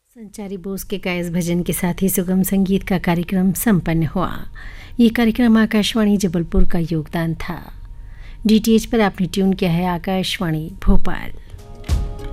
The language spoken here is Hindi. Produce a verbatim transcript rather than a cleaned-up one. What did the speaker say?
संचारी बोस के गायस भजन के साथ ही सुगम संगीत का कार्यक्रम संपन्न हुआ। ये कार्यक्रम आकाशवाणी जबलपुर का योगदान था। डीटीएच पर आपने ट्यून किया है आकाशवाणी भोपाल।